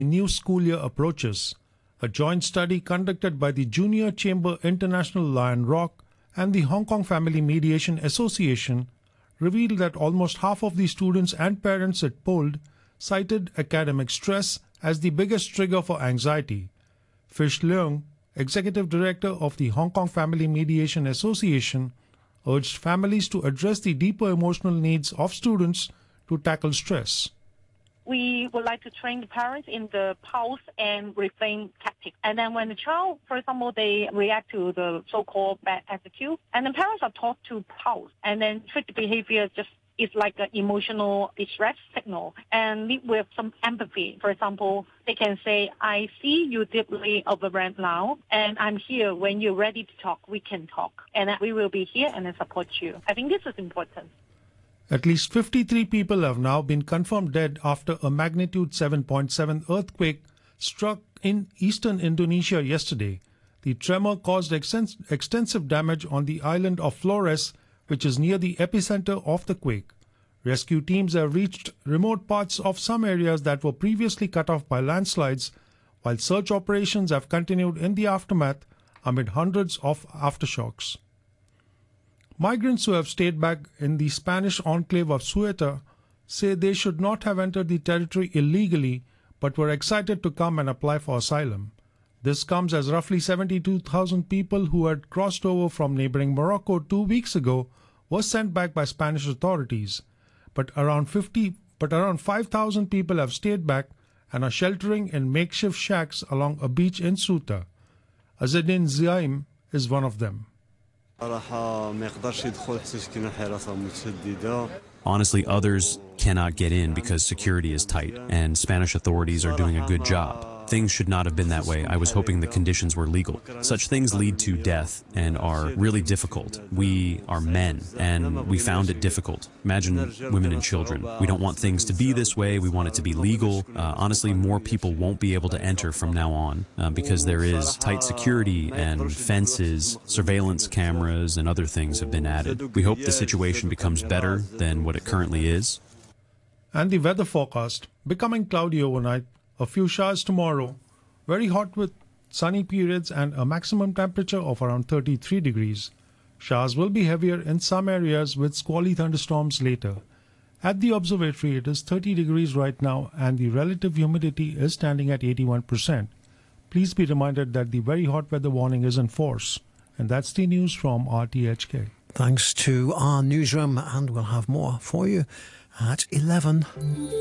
new school year approaches. A joint study conducted by the Junior Chamber International Lion Rock and the Hong Kong Family Mediation Association revealed that almost half of the students and parents it polled cited academic stress as the biggest trigger for anxiety. Fish Leung, Executive Director of the Hong Kong Family Mediation Association, urged families to address the deeper emotional needs of students to tackle stress. We would like to train the parents in the pause and refrain tactics. And then when the child, for example, they react to the so-called bad attitude, and then parents are taught to pause. And then trick behavior just is like an emotional distress signal and lead with some empathy. For example, they can say, I see you deeply overwhelmed now, and I'm here. When you're ready to talk, we can talk. And we will be here and support you. I think this is important. At least 53 people have now been confirmed dead after a magnitude 7.7 earthquake struck in eastern Indonesia yesterday. The tremor caused extensive damage on the island of Flores, which is near the epicenter of the quake. Rescue teams have reached remote parts of some areas that were previously cut off by landslides, while search operations have continued in the aftermath amid hundreds of aftershocks. Migrants who have stayed back in the Spanish enclave of Ceuta say they should not have entered the territory illegally but were excited to come and apply for asylum. This comes as roughly 72,000 people who had crossed over from neighboring Morocco 2 weeks ago were sent back by Spanish authorities. But around 5,000 people have stayed back and are sheltering in makeshift shacks along a beach in Ceuta. Azedin Zaim is one of them. Honestly, others cannot get in because security is tight and Spanish authorities are doing a good job. Things should not have been that way. I was hoping the conditions were legal. Such things lead to death and are really difficult. We are men and we found it difficult. Imagine women and children. We don't want things to be this way. We want it to be legal. Honestly, more people won't be able to enter from now on because there is tight security and fences, surveillance cameras, and other things have been added. We hope the situation becomes better than what it currently is. And the weather forecast, becoming cloudy overnight, a few showers tomorrow, very hot with sunny periods and a maximum temperature of around 33 degrees. Showers will be heavier in some areas with squally thunderstorms later. At the observatory, it is 30 degrees right now and the relative humidity is standing at 81%. Please be reminded that the very hot weather warning is in force. And that's the news from RTHK. Thanks to our newsroom, and we'll have more for you at 11.